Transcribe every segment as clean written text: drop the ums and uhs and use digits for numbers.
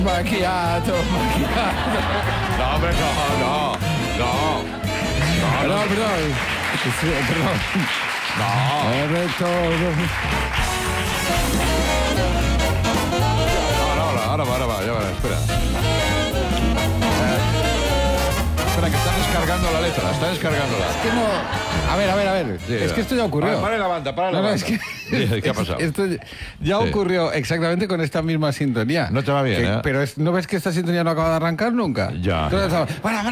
Macchiato, macchiato. No, hombre, no. Perdón, perdón. Sí, perdón. No. Retorno. Ahora va, ya va, espera. Espera, que están descargando la letra, están descargándola. Es que no... A ver. Sí, Es que esto ya ocurrió. Para la banda, para la No, banda. es que... ¿Qué ha pasado? Esto ya Sí. ocurrió exactamente con esta misma sintonía. No te va bien, ¿eh? Pero ¿no ves que esta sintonía no acaba de arrancar nunca? Ya. Entonces estaba,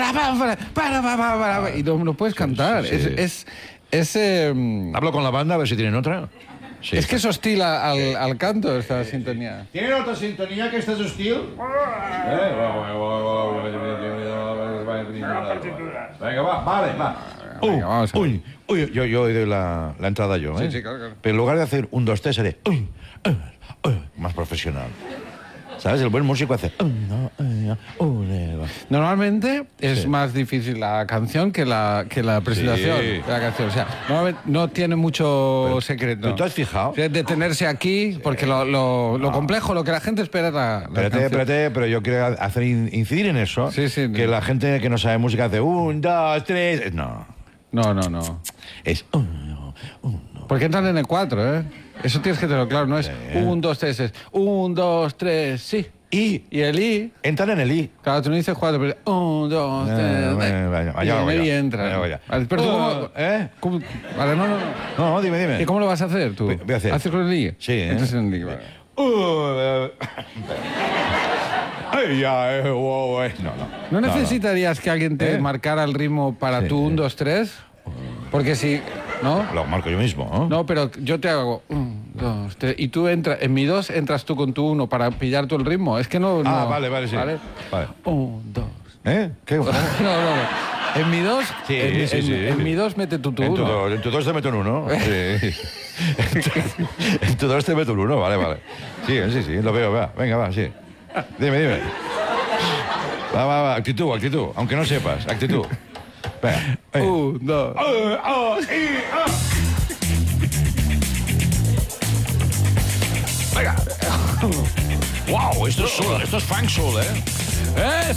para, y no puedes cantar. sí. Es Hablo con la banda a ver si tienen otra. Sí, es que es hostil al canto esta sintonía. ¿Tienen otra sintonía que esta es hostil? Venga, vale. Venga, vamos a ver. Uy, yo doy la entrada yo, ¿eh? Sí, claro. Pero en lugar de hacer 1, 2, 3, haré más profesional. ¿Sabes? El buen músico hace Normalmente es Sí. más difícil la canción que la presentación Sí. de la canción. O sea, normalmente no tiene mucho secreto. ¿Pero tú has fijado? O sea, detenerse aquí, porque lo complejo, lo que la gente espera es la canción. Espérate, pero yo quiero hacer incidir en eso. Sí. Que la gente que no sabe música hace 1, 2, 3. No. No. Es Porque entran en el 4, ¿eh? Eso tienes que tenerlo claro, no es 1, 2, 3, es 1, 2, 3, sí. I. Y el I, Entran en el I. claro, tú no dices 4, pero 1, 2, 3, Vaya, y en el I entra. vaya. Vale, pero tú cómo... ¿Eh? Vale, no. No, dime. ¿Y cómo lo vas a hacer tú? Voy a hacer. ¿Haces con el I? Sí, ¿eh? Entras en el I, vale. ¿No necesitarías que alguien te ¿Eh? marcara el ritmo para Sí. tu 1, 2, 3? Porque si... ¿No? Lo marco yo mismo, ¿no? No, pero yo te hago 1, 2, 3 y tú entras... En mi 2 entras tú con tu 1 para pillar tú el ritmo. Es que no... Ah, no, vale, sí. Vale. 1, 2... ¿Eh? ¿Qué? No. En mi 2... Sí, En mi 2 mete tú tu En 1. tu 2 te meto un 1. Sí. En tu 2 te meto un 1, vale. Sí, lo veo, va. Venga, va, sí. Dime. Va, actitud. Aunque no sepas, actitud. Venga. 1, 2... Venga. Wow, esto es funk soul, ¿eh? ¡Es